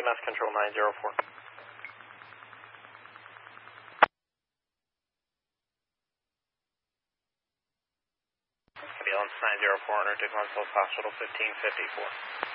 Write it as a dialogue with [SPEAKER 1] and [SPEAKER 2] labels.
[SPEAKER 1] EMS Control 904. Ambulance 904 under Dick Hospital 1554.